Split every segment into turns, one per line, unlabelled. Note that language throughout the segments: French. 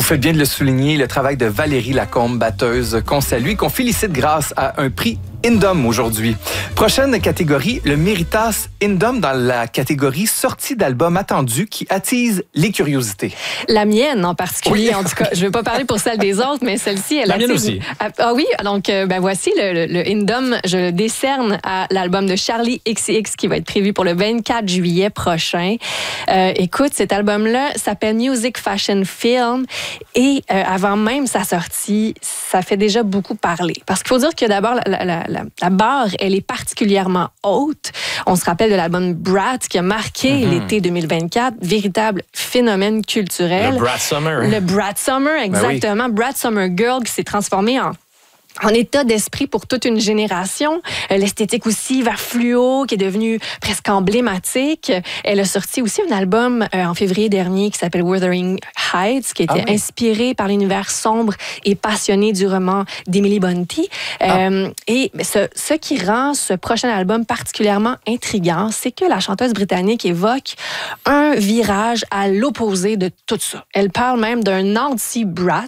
faites bien de le souligner, le travail de Valérie Lacombe, batteuse, qu'on salue et qu'on félicite grâce à un prix Indom aujourd'hui. Prochaine catégorie, le Méritas Indom dans la catégorie sortie d'album attendu qui attise les curiosités.
La mienne en particulier, en tout cas. Je ne vais pas parler pour celle des autres, mais celle-ci, elle attise...
La mienne aussi.
Ah oui, donc voici le Indom. Je le décerne à l'album de Charli XCX qui va être prévu pour le 24 juillet prochain. Écoute, cet album-là s'appelle Music Fashion Film et avant même sa sortie, ça fait déjà beaucoup parler. Parce qu'il faut dire que d'abord, la barre, elle est particulièrement haute. On se rappelle de l'album Brat qui a marqué l'été 2024, véritable phénomène culturel.
Le Brat Summer.
Le Brat Summer, exactement. Ben oui. Brat Summer Girl qui s'est transformé en état d'esprit pour toute une génération. L'esthétique aussi vers fluo, qui est devenue presque emblématique. Elle a sorti aussi un album en février dernier qui s'appelle Wuthering Heights, qui était inspiré par l'univers sombre et passionné du roman d'Emily Brontë. Et ce qui rend ce prochain album particulièrement intriguant, c'est que la chanteuse britannique évoque un virage à l'opposé de tout ça. Elle parle même d'un anti-Brat.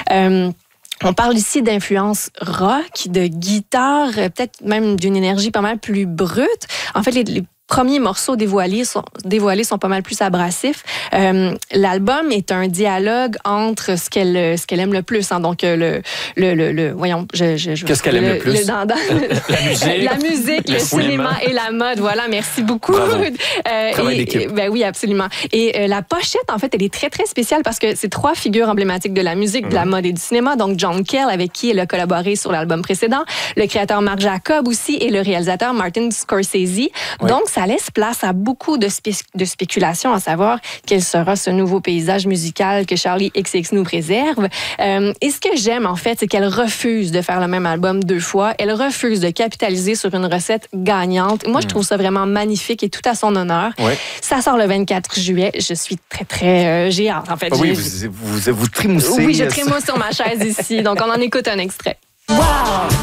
On parle ici d'influence rock, de guitare, peut-être même d'une énergie pas mal plus brute. En fait, les premiers morceaux dévoilés sont pas mal plus abrasifs. L'album est un dialogue entre ce qu'elle aime le plus. Hein, donc, voyons,
qu'est-ce qu'elle aime le plus?
La musique.
La musique, le cinéma et la mode. Voilà, merci beaucoup.
Travail d'équipe.
Ben oui, absolument. Et la pochette, en fait, elle est très, très spéciale parce que c'est 3 figures emblématiques de la musique, de la mode et du cinéma. Donc, John Cale, avec qui elle a collaboré sur l'album précédent, le créateur Marc Jacob aussi et le réalisateur Martin Scorsese. Oui. Donc, ça laisse place à beaucoup de spéculations à savoir quel sera ce nouveau paysage musical que Charli XCX nous préserve. Et ce que j'aime, en fait, c'est qu'elle refuse de faire le même album 2 fois. Elle refuse de capitaliser sur une recette gagnante. Moi, je trouve ça vraiment magnifique et tout à son honneur. Oui. Ça sort le 24 juillet. Je suis très, très... j'ai hâte, en fait.
Oui, vous trémoussez.
Oui, je trémousse sur ma chaise ici. Donc, on en écoute un extrait. Wow!